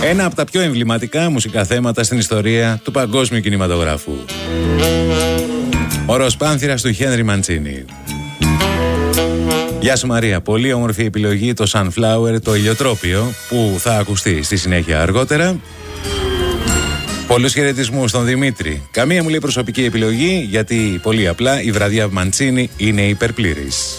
Ένα από τα πιο εμβληματικά μουσικά θέματα στην ιστορία του παγκόσμιου κινηματογράφου. Ο Ροσπάνθηρας του Χένρι Μαντσίνι. Γεια σου Μαρία, πολύ όμορφη επιλογή το Sunflower, το ηλιοτρόπιο, που θα ακουστεί στη συνέχεια αργότερα. Πολλούς χαιρετισμούς στον Δημήτρη. Καμία μου λέει προσωπική επιλογή, γιατί πολύ απλά η βραδιά Μαντσίνι είναι υπερπλήρης.